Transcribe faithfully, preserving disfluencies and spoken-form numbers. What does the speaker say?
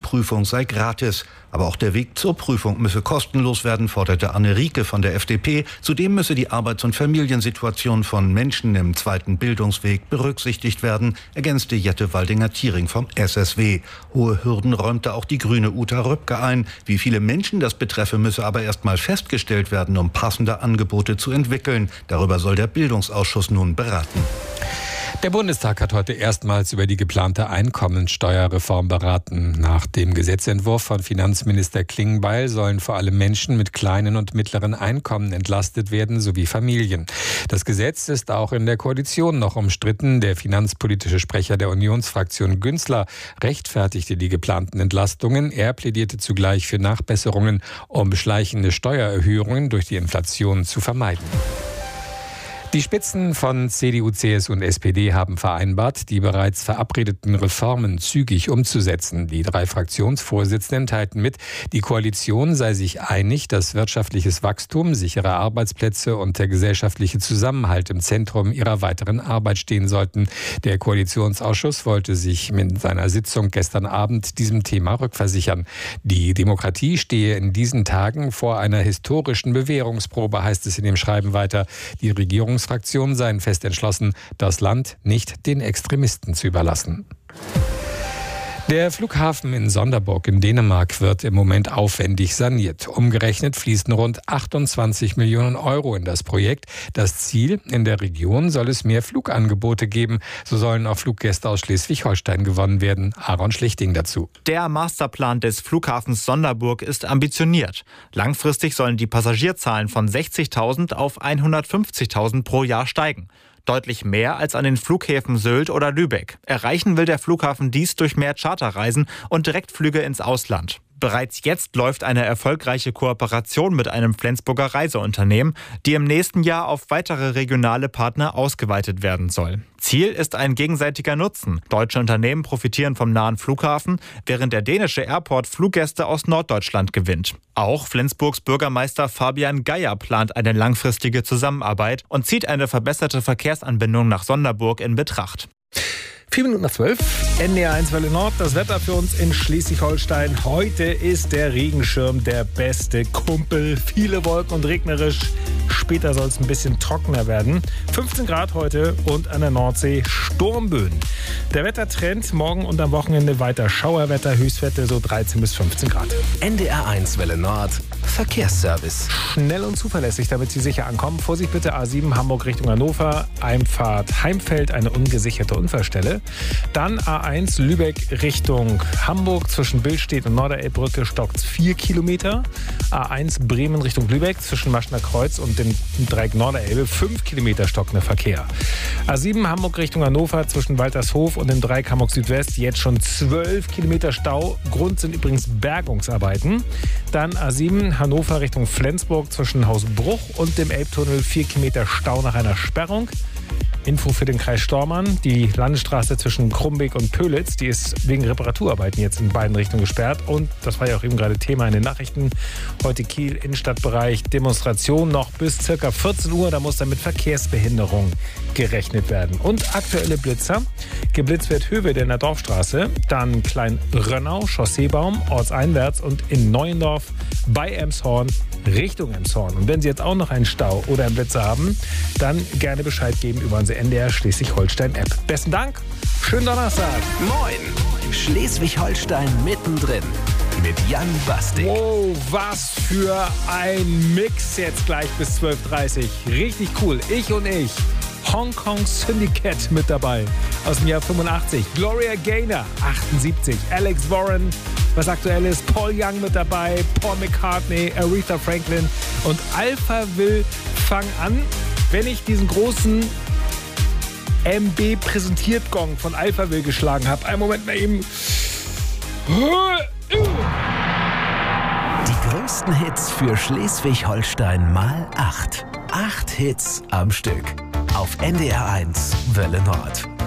Prüfung sei gratis. Aber auch der Weg zur Prüfung müsse kostenlos werden, forderte Anne Rieke von der F D P. Zudem müsse die Arbeits- und Familiensituation von Menschen im zweiten Bildungsweg berücksichtigt werden, ergänzte Jette Waldinger-Thiering vom S S W. Hohe Hürden räumte auch die grüne Uta Röpke ein. Wie viele Menschen das betreffe, müsse aber erst mal festgestellt werden, um passende Angebote zu entwickeln. Darüber soll der Bildungsausschuss nun beraten. Der Bundestag hat heute erstmals über die geplante Einkommensteuerreform beraten. Nach dem Gesetzentwurf von Finanzminister Klingbeil sollen vor allem Menschen mit kleinen und mittleren Einkommen entlastet werden, sowie Familien. Das Gesetz ist auch in der Koalition noch umstritten. Der finanzpolitische Sprecher der Unionsfraktion Günzler rechtfertigte die geplanten Entlastungen. Er plädierte zugleich für Nachbesserungen, um schleichende Steuererhöhungen durch die Inflation zu vermeiden. Die Spitzen von C D U, C S U und S P D haben vereinbart, die bereits verabredeten Reformen zügig umzusetzen. Die drei Fraktionsvorsitzenden teilten mit, die Koalition sei sich einig, dass wirtschaftliches Wachstum, sichere Arbeitsplätze und der gesellschaftliche Zusammenhalt im Zentrum ihrer weiteren Arbeit stehen sollten. Der Koalitionsausschuss wollte sich mit seiner Sitzung gestern Abend diesem Thema rückversichern. Die Demokratie stehe in diesen Tagen vor einer historischen Bewährungsprobe, heißt es in dem Schreiben weiter. Die Regierung Fraktionen seien fest entschlossen, das Land nicht den Extremisten zu überlassen. Der Flughafen in Sonderburg in Dänemark wird im Moment aufwendig saniert. Umgerechnet fließen rund achtundzwanzig Millionen Euro in das Projekt. Das Ziel: in der Region soll es mehr Flugangebote geben. So sollen auch Fluggäste aus Schleswig-Holstein gewonnen werden. Aaron Schlichting dazu. Der Masterplan des Flughafens Sonderburg ist ambitioniert. Langfristig sollen die Passagierzahlen von sechzigtausend auf hundertfünfzigtausend pro Jahr steigen. Deutlich mehr als an den Flughäfen Sylt oder Lübeck. Erreichen will der Flughafen dies durch mehr Charterreisen und Direktflüge ins Ausland. Bereits jetzt läuft eine erfolgreiche Kooperation mit einem Flensburger Reiseunternehmen, die im nächsten Jahr auf weitere regionale Partner ausgeweitet werden soll. Ziel ist ein gegenseitiger Nutzen. Deutsche Unternehmen profitieren vom nahen Flughafen, während der dänische Airport Fluggäste aus Norddeutschland gewinnt. Auch Flensburgs Bürgermeister Fabian Geier plant eine langfristige Zusammenarbeit und zieht eine verbesserte Verkehrsanbindung nach Sonderburg in Betracht. Vier Minuten nach zwölf, N D R eins Welle Nord, das Wetter für uns in Schleswig-Holstein. Heute ist der Regenschirm der beste Kumpel. Viele Wolken und regnerisch. Später soll es ein bisschen trockener werden. fünfzehn Grad heute und an der Nordsee Sturmböen. Der Wettertrend morgen und am Wochenende weiter Schauerwetter, Höchstwerte so dreizehn bis fünfzehn Grad. N D R eins Welle Nord, Verkehrsservice. Schnell und zuverlässig, damit Sie sicher ankommen. Vorsicht bitte, A sieben Hamburg Richtung Hannover, Einfahrt Heimfeld, eine ungesicherte Unfallstelle. Dann A eins Lübeck Richtung Hamburg, zwischen Billstedt und Norderelbbrücke stockt es vier Kilometer. A eins Bremen Richtung Lübeck, zwischen Maschner Kreuz und dem Dreieck Norderelbe, fünf Kilometer stockender Verkehr. A sieben Hamburg Richtung Hannover, zwischen Waltershof und dem Dreieck Hamburg Südwest, jetzt schon zwölf Kilometer Stau. Grund sind übrigens Bergungsarbeiten. Dann A sieben Hannover Richtung Flensburg, zwischen Hausbruch und dem Elbtunnel, vier Kilometer Stau nach einer Sperrung. Info für den Kreis Stormann. Die Landesstraße zwischen Krumbeck und Pölitz, die ist wegen Reparaturarbeiten jetzt in beiden Richtungen gesperrt. Und das war ja auch eben gerade Thema in den Nachrichten. Heute Kiel, Innenstadtbereich, Demonstration noch bis circa vierzehn Uhr. Da muss dann mit Verkehrsbehinderung gerechnet werden. Und aktuelle Blitzer. Geblitzt wird Höwe in der Dorfstraße, dann Klein-Rönnau, Chausseebaum, ortseinwärts und in Neuendorf bei Elmshorn Richtung Elmshorn. Und wenn Sie jetzt auch noch einen Stau oder einen Blitzer haben, dann gerne Bescheid geben über unsere N D R Schleswig-Holstein-App. Besten Dank, schönen Donnerstag. Moin, Schleswig-Holstein mittendrin mit Jan Bastik. Wow, was für ein Mix jetzt gleich bis zwölf Uhr dreißig. Richtig cool, ich und ich. Hong Kong Syndicate mit dabei aus dem Jahr fünfundachtzig. Gloria Gaynor, achtundsiebzig. Alex Warren, was aktuell ist. Paul Young mit dabei. Paul McCartney, Aretha Franklin und Alpha Will fang an. Wenn ich diesen großen M B präsentiert Gong von Alpha Will geschlagen habe. Einen Moment mal eben. Die größten Hits für Schleswig-Holstein mal acht. Acht Hits am Stück. Auf N D R eins Welle Nord.